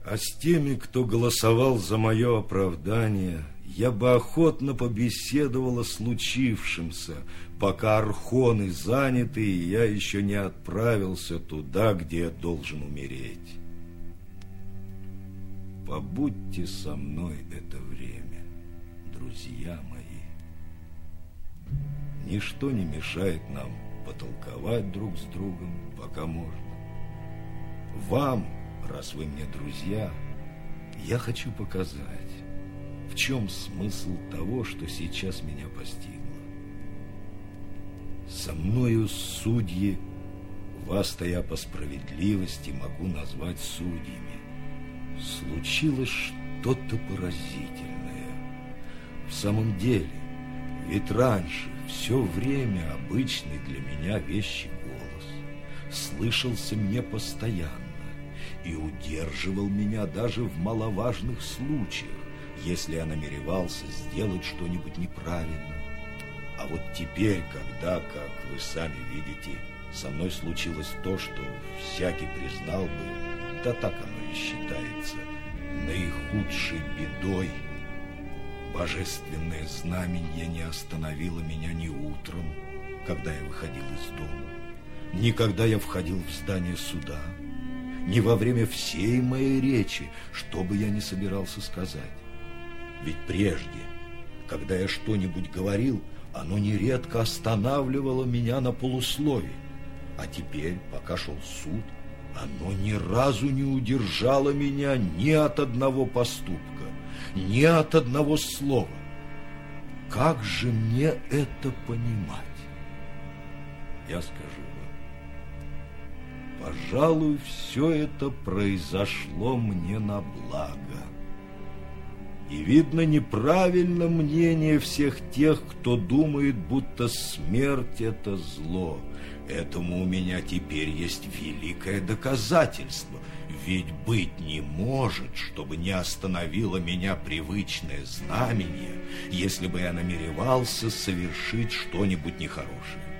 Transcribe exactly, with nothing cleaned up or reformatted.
А с теми, кто голосовал за мое оправдание, я бы охотно побеседовал о случившемся, пока архоны заняты, и я еще не отправился туда, где я должен умереть. Побудьте со мной это время, друзья мои. Ничто не мешает нам потолковать друг с другом, пока можно. Вам, раз вы мне друзья, я хочу показать, в чем смысл того, что сейчас меня постигло. Со мною судьи, вас-то я по справедливости могу назвать судьями. Случилось что-то поразительное. В самом деле, ведь раньше все время обычный для меня вещий голос слышался мне постоянно и удерживал меня даже в маловажных случаях, если я намеревался сделать что-нибудь неправильно. А вот теперь, когда, как вы сами видите, со мной случилось то, что всякий признал бы, да так оно и считается, наихудшей бедой, божественное знамение не остановило меня ни утром, когда я выходил из дома, ни когда я входил в здание суда, ни во время всей моей речи, что бы я ни собирался сказать. Ведь прежде, когда я что-нибудь говорил, оно нередко останавливало меня на полуслове, а теперь, пока шел суд, оно ни разу не удержало меня ни от одного поступка, ни от одного слова. Как же мне это понимать? Я скажу вам, пожалуй, все это произошло мне на благо. И видно неправильно мнение всех тех, кто думает, будто смерть – это зло. Этому у меня теперь есть великое доказательство. Ведь быть не может, чтобы не остановило меня привычное знамение, если бы я намеревался совершить что-нибудь нехорошее.